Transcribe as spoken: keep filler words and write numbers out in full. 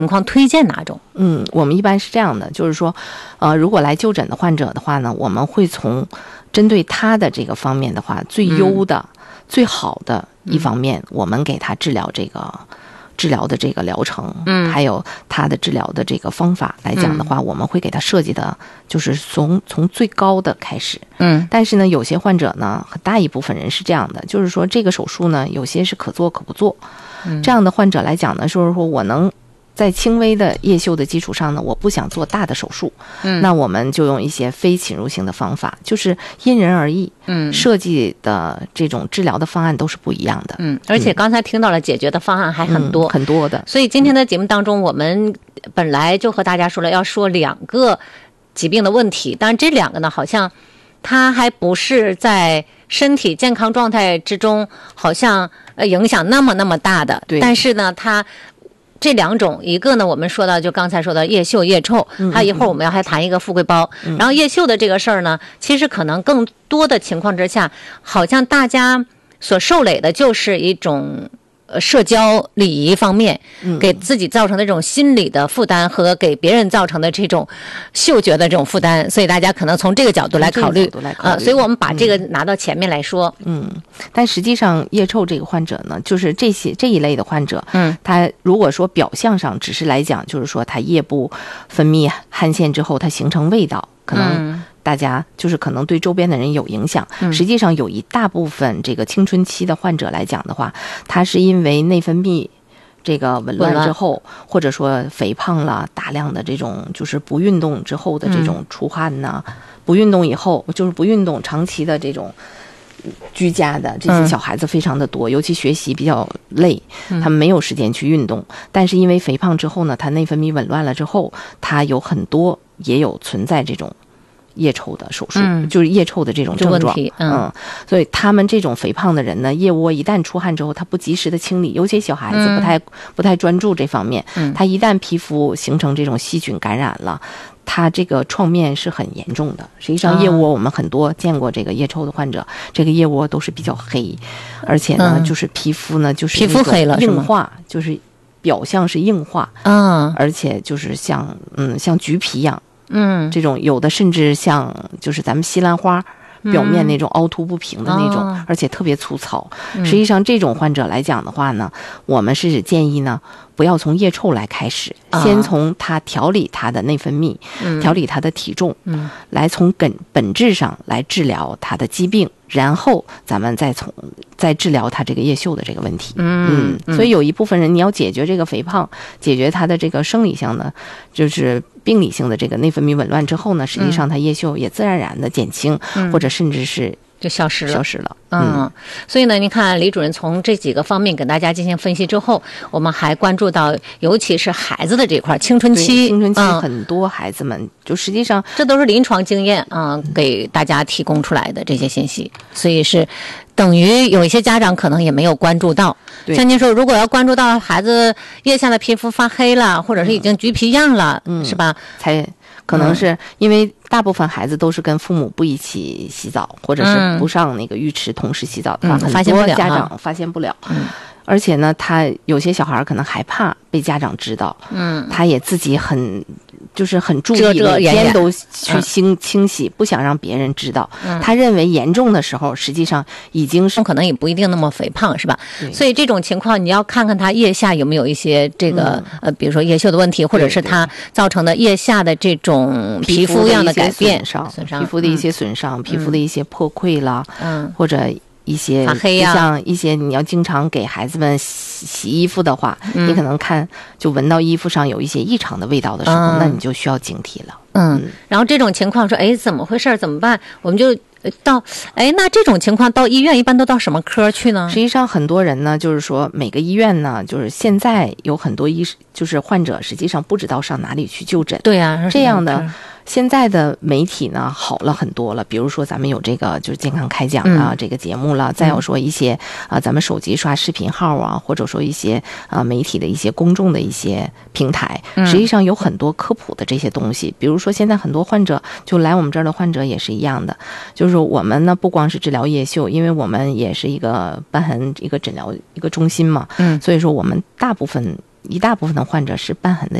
情况推荐哪种？ 嗯，我们一般是这样的，就是说，呃，如果来就诊的患者的话呢，我们会从针对他的这个方面的话，最优的、嗯、最好的一方面，嗯、我们给他治疗这个治疗的这个疗程，嗯，还有他的治疗的这个方法来讲的话，嗯、我们会给他设计的，就是从从最高的开始，嗯，但是呢，有些患者呢，很大一部分人是这样的，就是说这个手术呢，有些是可做可不做，嗯、这样的患者来讲呢，就是说我能。在轻微的叶锈的基础上呢，我不想做大的手术，嗯，那我们就用一些非侵入性的方法，就是因人而异，嗯，设计的这种治疗的方案都是不一样的， 嗯，而且刚才听到了解决的方案还很多、 嗯、很多的， 所以今天的节目当中，我们本来就和大家说了要说两个疾病的问题，但这两个呢，好像它还不是在身体健康状态之中，好像呃影响那么那么大的，对，但是呢，它。这两种，一个呢，我们说到就刚才说的叶锈、叶臭，还有一会儿我们要还谈一个富贵包。嗯、然后叶锈的这个事儿呢，其实可能更多的情况之下，好像大家所受累的就是一种呃社交礼仪方面，给自己造成的这种心理的负担和给别人造成的这种嗅觉的这种负担，所以大家可能从这个角度来考虑啊、呃，所以我们把这个拿到前面来说。 嗯，但实际上叶臭这个患者呢，就是这些这一类的患者，嗯，他如果说表象上只是来讲，就是说他叶部分泌汗腺之后，它形成味道，可能大家就是可能对周边的人有影响。嗯、实际上有一大部分这个青春期的患者来讲的话，他是因为内分泌这个紊乱之后，或者说肥胖了，大量的这种就是不运动之后的这种出汗呐、嗯，不运动以后就是不运动长期的这种居家的这些小孩子非常的多，嗯、尤其学习比较累，他们没有时间去运动。嗯、但是因为肥胖之后呢，他内分泌紊乱了之后，他有很多也有存在这种叶臭的手术，嗯、就是叶臭的这种症状，嗯, 嗯，所以他们这种肥胖的人呢，腋窝一旦出汗之后，他不及时的清理，尤其小孩子不太、嗯、不太专注这方面，嗯，他一旦皮肤形成这种细菌感染了。它这个创面是很严重的，实际上腋窝我们很多见过这个腋臭的患者，这个腋窝都是比较黑，而且呢，嗯、就是皮肤呢就是皮肤黑了， 硬化，就是表象是硬化，嗯，而且就是像嗯像橘皮一样，嗯，这种有的甚至像就是咱们西兰花。表面那种凹凸不平的那种，嗯、而且特别粗糙。嗯、实际上，这种患者来讲的话呢，我们是建议呢，不要从腋臭来开始，嗯、先从他调理他的内分泌，嗯、调理他的体重，嗯、来从根本质上来治疗他的疾病，然后咱们再从再治疗他这个叶锈的这个问题。嗯嗯，所以有一部分人你要解决这个肥胖，解决他的这个生理性的，就是病理性的这个内分泌紊乱之后呢，实际上他叶锈也自然而然的减轻，嗯、或者甚至是就消失了， 消失了。 嗯，嗯所以呢，您看李主任从这几个方面给大家进行分析之后，我们还关注到，尤其是孩子的这块，青春期， 青春期很多孩子们，嗯、就实际上这都是临床经验啊、嗯，给大家提供出来的这些信息，所以是等于有一些家长可能也没有关注到。像您说，如果要关注到孩子腋下的皮肤发黑了，或者是已经橘皮样了，嗯、是吧？ 才。可能是因为大部分孩子都是跟父母不一起洗澡，或者是不上那个浴池同时洗澡的话， 嗯、 很多家长发现不了。嗯、而且呢，他有些小孩可能害怕被家长知道，嗯，他也自己很就是很注意，每天都去清清洗，嗯、不想让别人知道。嗯、他认为严重的时候，实际上已经是可能也不一定那么肥胖，是吧？所以这种情况，你要看看他腋下有没有一些这个、嗯、呃，比如说叶锈的问题，或者是他造成的腋下的这种皮肤样的改变、 损伤、皮肤的一些损伤、嗯、皮肤的一些破溃啦，嗯，或者。一些发黑呀， 像一些你要经常给孩子们洗洗衣服的话，嗯、你可能看就闻到衣服上有一些异常的味道的时候，嗯、那你就需要警惕了。 嗯，然后这种情况说，哎，怎么回事？怎么办？我们就到，哎，那这种情况到医院一般都到什么科去呢？ 实际上，很多人呢，就是说每个医院呢，就是现在有很多医，就是患者实际上不知道上哪里去就诊。 对呀、啊， 这样的。现在的媒体呢好了很多了，比如说咱们有这个就是健康开讲啊、嗯、这个节目了，再有说一些啊、呃、咱们手机刷视频号啊，或者说一些啊、呃、媒体的一些公众的一些平台，实际上有很多科普的这些东西。比如说现在很多患者就来我们这儿的患者也是一样的，就是我们呢不光是治疗叶锈，因为我们也是一个瘢痕一个诊疗一个中心嘛，嗯，所以说我们大部分一大部分的患者是瘢痕的